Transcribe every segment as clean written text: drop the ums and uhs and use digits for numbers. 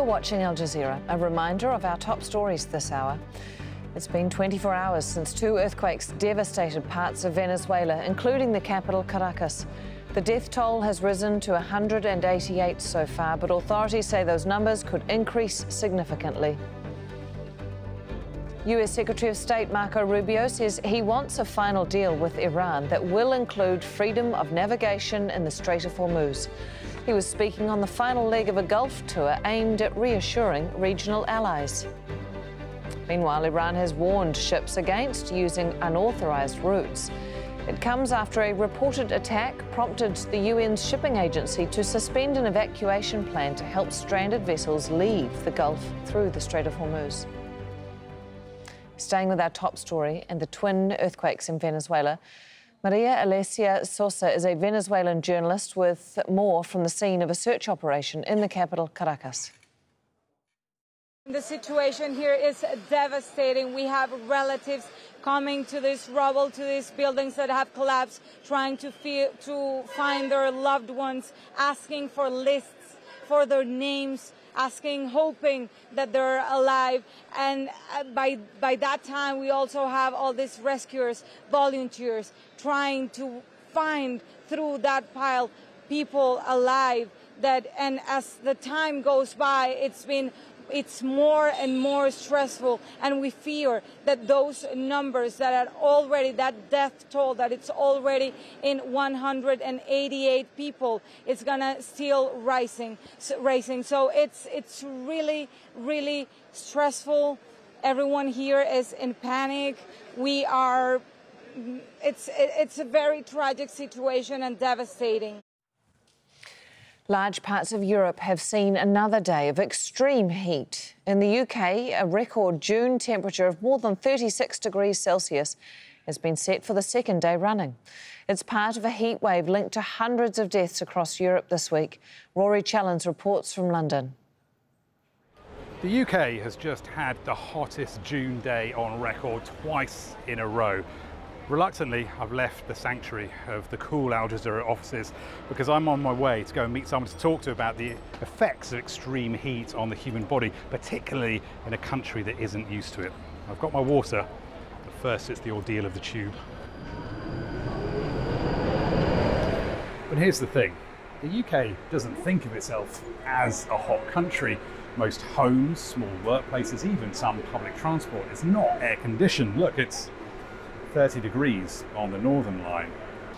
watching Al Jazeera. A reminder of our top stories this hour. It's been 24 hours since two earthquakes devastated parts of Venezuela, including the capital, Caracas. The death toll has risen to 188 so far, but authorities say those numbers could increase significantly. US Secretary of State Marco Rubio says he wants a final deal with Iran that will include freedom of navigation in the Strait of Hormuz. He was speaking on the final leg of a Gulf tour aimed at reassuring regional allies. Meanwhile, Iran has warned ships against using unauthorized routes. It comes after a reported attack prompted the UN's shipping agency to suspend an evacuation plan to help stranded vessels leave the Gulf through the Strait of Hormuz. Staying with our top story and the twin earthquakes in Venezuela, Maria Alesia Sosa is a Venezuelan journalist with more from the scene of a search operation in the capital, Caracas. The situation here is devastating. We have relatives coming to this rubble, to these buildings that have collapsed, trying to find their loved ones, asking for lists, for their names, asking, hoping that they're alive. And by that time, we also have all these rescuers, volunteers, trying to find through that pile people alive. And as the time goes by, it's more and more stressful, and we fear that those numbers that are already, that death toll, that it's already in 188 people, it's gonna still rising. So it's really, really stressful. Everyone here is in panic. It's a very tragic situation and devastating. Large parts of Europe have seen another day of extreme heat. In the UK, a record June temperature of more than 36 degrees Celsius has been set for the second day running. It's part of a heat wave linked to hundreds of deaths across Europe this week. Rory Challens reports from London. The UK has just had the hottest June day on record twice in a row. Reluctantly, I've left the sanctuary of the cool Al Jazeera offices because I'm on my way to go and meet someone to talk to about the effects of extreme heat on the human body, particularly in a country that isn't used to it. I've got my water, but first it's the ordeal of the tube. But here's the thing, the UK doesn't think of itself as a hot country. Most homes, small workplaces, even some public transport is not air-conditioned. Look, it's 30 degrees on the Northern Line.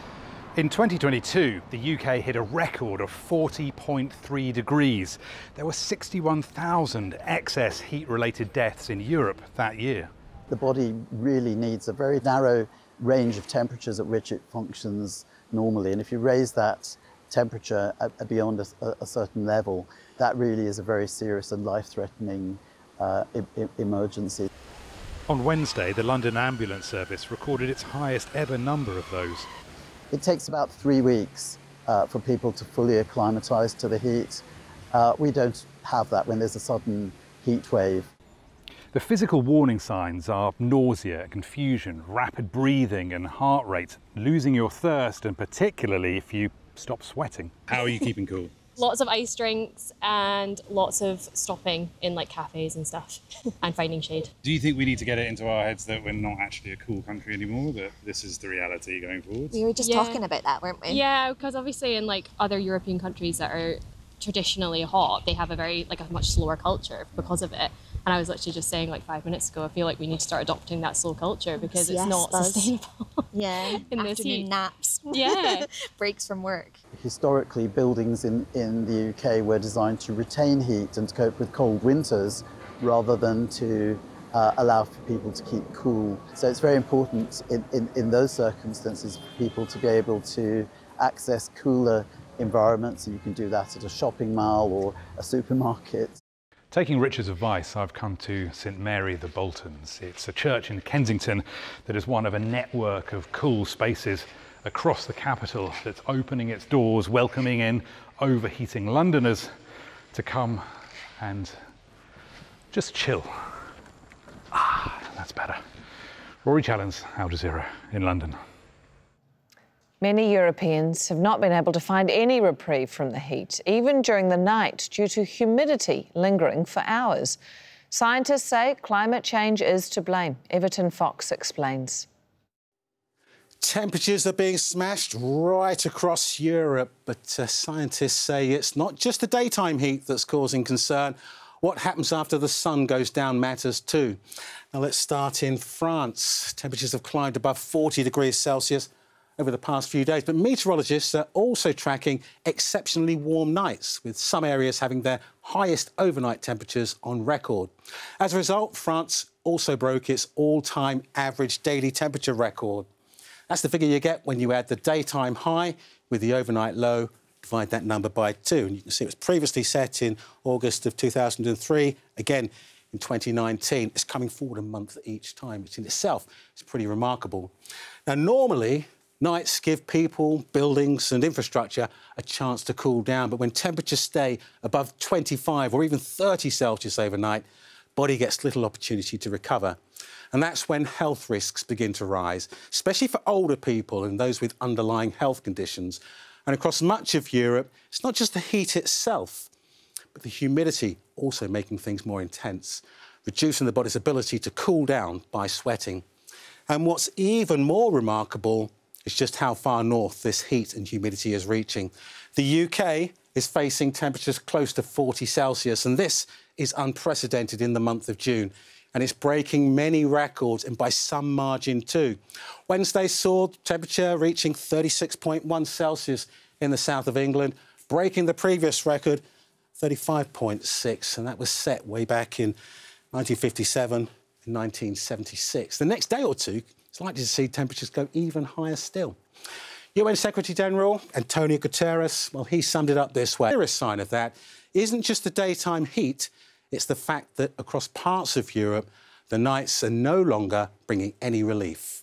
In 2022, the UK hit a record of 40.3 degrees. There were 61,000 excess heat-related deaths in Europe that year. The body really needs a very narrow range of temperatures at which it functions normally, and if you raise that temperature beyond a certain level, that really is a very serious and life-threatening emergency. On Wednesday, the London Ambulance Service recorded its highest ever number of those. It takes about 3 weeks for people to fully acclimatise to the heat. We don't have that when there's a sudden heat wave. The physical warning signs are nausea, confusion, rapid breathing and heart rate, losing your thirst, and particularly if you stop sweating. How are you keeping cool? Lots of ice drinks and lots of stopping in like cafes and stuff and finding shade. Do you think we need to get it into our heads that we're not actually a cool country anymore, that this is the reality going forward? We were just talking about that, weren't we? Yeah, because obviously in like other European countries that are traditionally hot, they have a much slower culture because of it. And I was literally just saying like 5 minutes ago, I feel like we need to start adopting that slow culture because it's not sustainable. Yeah, in this afternoon heat. naps. Yeah. Breaks from work. Historically, buildings in the UK were designed to retain heat and to cope with cold winters rather than to allow for people to keep cool. So it's very important in those circumstances for people to be able to access cooler environments, and you can do that at a shopping mall or a supermarket. Taking Richard's advice, I've come to St Mary the Boltons. It's a church in Kensington that is one of a network of cool spaces across the capital that's opening its doors, welcoming in overheating Londoners to come and just chill. That's better. Rory Challens, Al Jazeera in London. Many Europeans have not been able to find any reprieve from the heat, even during the night, due to humidity lingering for hours. Scientists say climate change is to blame. Everton Fox explains. Temperatures are being smashed right across Europe, but scientists say it's not just the daytime heat that's causing concern. What happens after the sun goes down matters too. Now let's start in France. Temperatures have climbed above 40 degrees Celsius over the past few days, but meteorologists are also tracking exceptionally warm nights, with some areas having their highest overnight temperatures on record. As a result, France also broke its all-time average daily temperature record. That's the figure you get when you add the daytime high with the overnight low, divide that number by 2. And you can see it was previously set in August of 2003, again in 2019. It's coming forward a month each time, which in itself is pretty remarkable. Now, normally, nights give people, buildings and infrastructure a chance to cool down, but when temperatures stay above 25 or even 30 Celsius overnight, body gets little opportunity to recover. And that's when health risks begin to rise, especially for older people and those with underlying health conditions. And across much of Europe, it's not just the heat itself, but the humidity also making things more intense, reducing the body's ability to cool down by sweating. And what's even more remarkable is just how far north this heat and humidity is reaching. The UK is facing temperatures close to 40 Celsius, and this is unprecedented in the month of June. And it's breaking many records, and by some margin too. Wednesday saw temperature reaching 36.1 Celsius in the south of England, breaking the previous record, 35.6, and that was set way back in 1957 and 1976. The next day or two, it's likely to see temperatures go even higher still. UN Secretary-General Antonio Guterres, well, he summed it up this way. The clearest sign of that isn't just the daytime heat, it's the fact that across parts of Europe, the nights are no longer bringing any relief.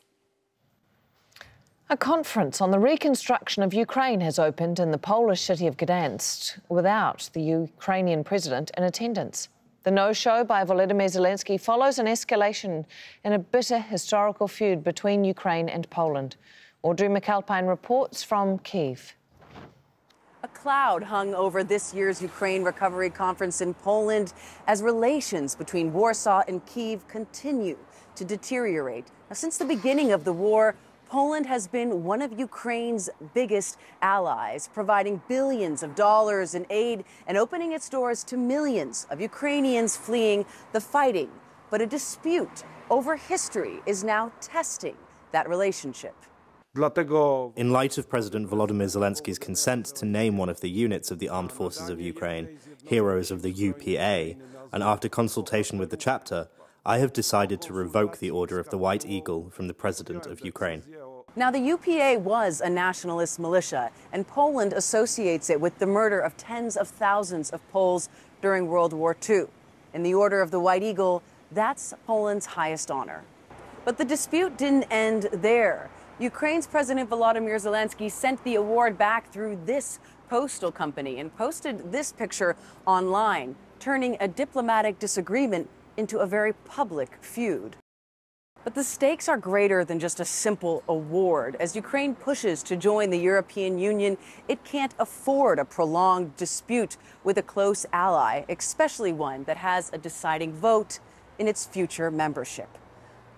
A conference on the reconstruction of Ukraine has opened in the Polish city of Gdansk without the Ukrainian president in attendance. The no-show by Volodymyr Zelensky follows an escalation in a bitter historical feud between Ukraine and Poland. Audrey McAlpine reports from Kyiv. A cloud hung over this year's Ukraine Recovery Conference in Poland as relations between Warsaw and Kyiv continue to deteriorate. Now, since the beginning of the war, Poland has been one of Ukraine's biggest allies, providing billions of dollars in aid and opening its doors to millions of Ukrainians fleeing the fighting. But a dispute over history is now testing that relationship. In light of President Volodymyr Zelensky's consent to name one of the units of the armed forces of Ukraine, Heroes of the UPA, and after consultation with the chapter, I have decided to revoke the Order of the White Eagle from the President of Ukraine. Now, the UPA was a nationalist militia, and Poland associates it with the murder of tens of thousands of Poles during World War II. In the Order of the White Eagle, that's Poland's highest honor. But the dispute didn't end there. Ukraine's President Volodymyr Zelensky sent the award back through this postal company and posted this picture online, turning a diplomatic disagreement into a very public feud. But the stakes are greater than just a simple award. As Ukraine pushes to join the European Union, it can't afford a prolonged dispute with a close ally, especially one that has a deciding vote in its future membership.